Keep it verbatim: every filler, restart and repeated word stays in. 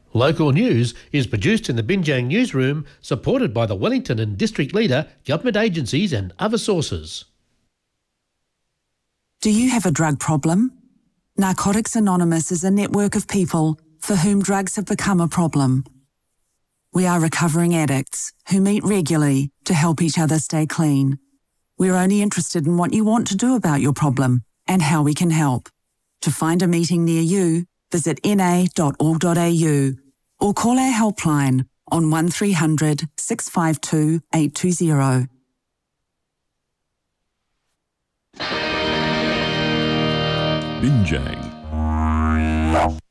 Local news is produced in the Binjang newsroom, supported by the Wellington and District Leader, government agencies and other sources. Do you have a drug problem? Narcotics Anonymous is a network of people for whom drugs have become a problem. We are recovering addicts who meet regularly to help each other stay clean. We're only interested in what you want to do about your problem and how we can help. To find a meeting near you, visit n a dot org dot a u or call our helpline on one three hundred, six five two, eight two zero. Binjang.